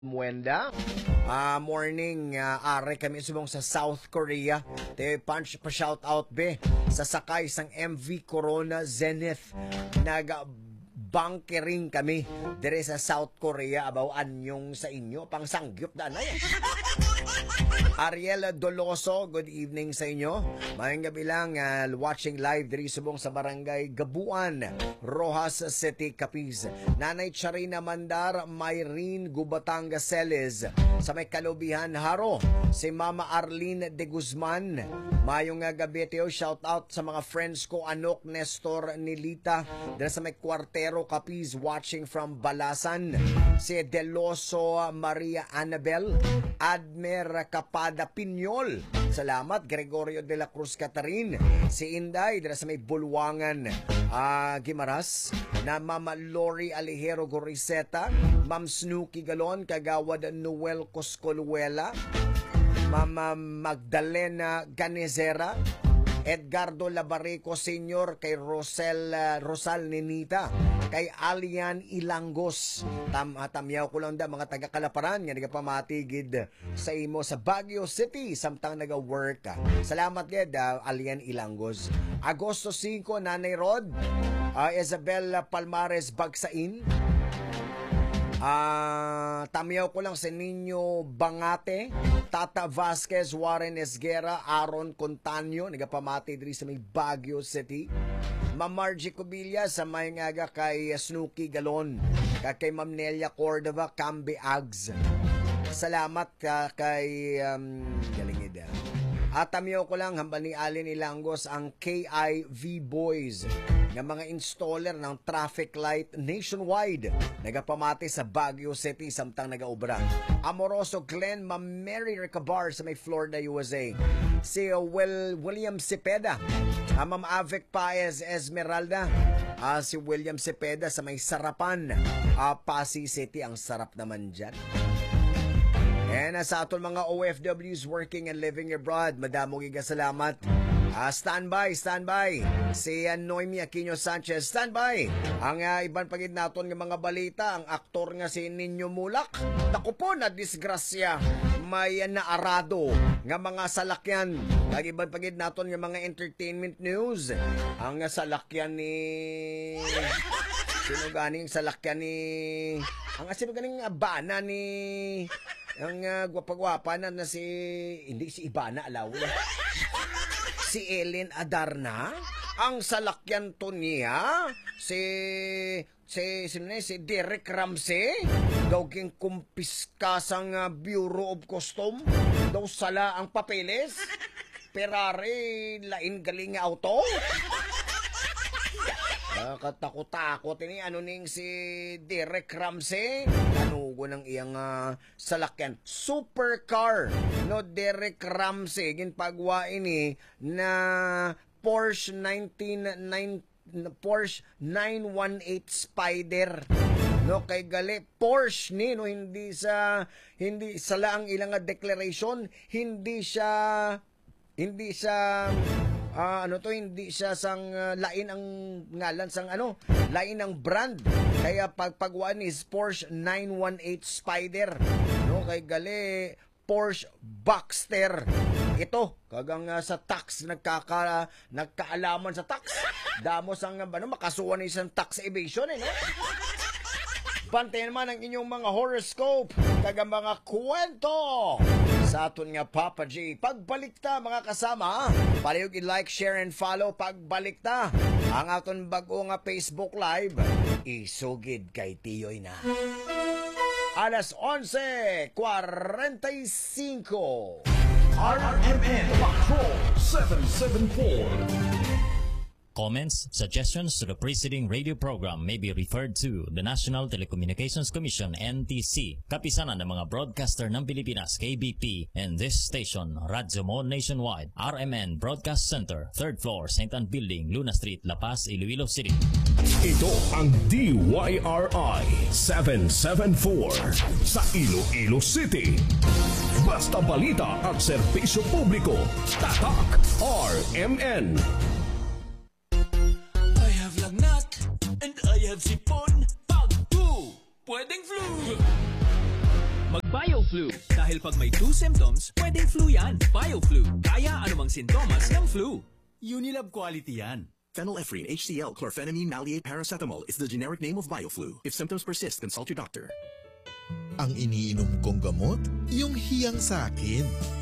Muenda. Morning, are kami subong sa South Korea. Te punch pa shout out be sa sakay sang MV Corona Zenith. Bunkering kami dire sa South Korea abaw anyong sa inyo pang sangyup na anay. Ariel Doloso, good evening sa inyo. Mayang gabi lang watching live diri subong sa Barangay Gabuan, Rojas City, Capiz. Nanay Charina Mandar, Mayrene Gubatanga Celes. Sa may Kalubihan Haro, si Mama Arlene de Guzman. Mayong gabi Teo, shout out sa mga friends ko Anok, Nestor, Nilita dahil sa may Kwartero, Capiz, watching from Balasan. Si Deloso Maria Annabel, Admer Capada Pinyol. Salamat Gregorio de la Cruz Catarin. Si Inday dahil sa may Bulwangan, Gimaras. Na Mama Lori Alejero Goriseta, Ma'am Snooki Galon, Kagawad Noel Coscoluela, Mama Magdalena Ganezera, Edgardo Labarico Sr., kay Rosal Ninita, kay Alian Ilangos. Tamyaw ko lang da mga taga-Kalaparan nga nagapamatigid sa imo sa Baguio City samtang naga-work ka. Salamat gid Alian Ilangos. Agosto 5, Nanay Rod, Isabel Palmares Bagsain. Tamyaw ko lang sa ninyo Bangate, Tata Vasquez, Warren Esguera, Aaron Contanyo, nagapamati diri sa may Baguio City. Ma'am Margie Cubilla sa may ngaga kay Snooki Galon, kay Ma'am Nelia Cordova, Cambe Ags. Salamat kay galingid. Tamyaw ko lang hamba ni Alin Ilangos ang KIV Boys nga mga installer ng traffic light nationwide nagapamati sa Baguio City samtang nagaobra. Amoroso Glenn, Ma'am Mary Recabar sa may Florida, USA. Si William Cepeda, Ma'am Avec Paez Esmeralda, si William Cepeda sa may Sarapan, Pasig City. Ang sarap naman dyan. And sa atong mga OFWs working and living abroad, madamong salamat. Standby. Si Noemi Aquino Sanchez, standby. Ang iban pagid naton nga mga balita, ang aktor nga si Nino Mulak, naku po na disgrasya, may naarado nga mga salakyan. Iban pagid naton nga mga entertainment news. Ang salakyan ni sino ganing salakyan ni sino ganing bana ni ang gwapa-gwapa na si hindi si Ibana alaw. Si Ellen Adarna, ang salakyan to niya, si Derek Ramsey, daw ging kumpiska sang Bureau of Custom, daw sala ang papeles, Ferrari, lain galing nga auto. Katakot-takot ini ning si Derek Ramsey, anugo ng iyang salakyan supercar no Derek Ramsey ginpagwa ini na Porsche 918 Spider no kay gali Porsche ni no hindi sa lang ilang declaration, hindi siya hindi siya sang lain ang ngalan sang lain ang brand. Kaya pagpagwaan is Porsche 918 Spider. No, kay gali Porsche Boxster. Ito, kagang sa tax nagkaalaman sa tax. Damos ang makasuhan ni isang tax evasion no. Bantayan naman ang inyong mga horoscope, kagang mga kwento sa aton nga Papa G. Pagbalik ta mga kasama, palihog i-like, share, and follow. Pagbalik ta ang aton bago nga Facebook Live, isugid kay Tiyoy na. Alas 11:45. RMN Patrol 774. Comments, suggestions to the preceding radio program may be referred to the National Telecommunications Commission, NTC, kapisanan ng mga broadcaster ng Pilipinas, KBP, and this station, Radyo Mo Nationwide, RMN Broadcast Center, 3rd floor, St. Anne Building, Luna Street, La Paz, Iloilo City. Ito ang DYRI 774 sa Iloilo City. Basta balita at serbisyo publiko, tatak RMN. Lagnat, and I have sipon. Pag 2, pwedeng flu. BioFlu. Dahil pag may 2 symptoms, pwedeng flu yan. BioFlu. Kaya anumang sintomas ng flu. Unilab quality yan. Phenylephrine HCl chlorphenamine maleate paracetamol is the generic name of BioFlu. If symptoms persist, consult your doctor. Ang iniinom kong gamot, yung hiyang sa akin.